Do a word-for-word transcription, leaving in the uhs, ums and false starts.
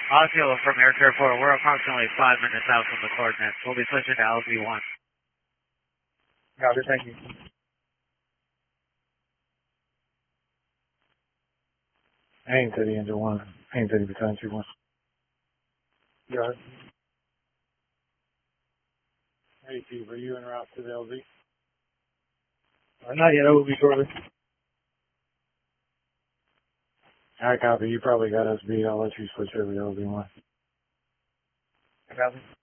Osceola from Aircare four, we're approximately five minutes out from the coordinates. We'll be switching to L Z one. Copy, thank you. Haines City, Engine one. Haines City, Battalion two one. Got it. Hey, Steve, are you en route to the L Z? Uh, not yet, I will be shortly. Alright, copy. You probably got us beat. I'll let you switch over to L Z one. Copy.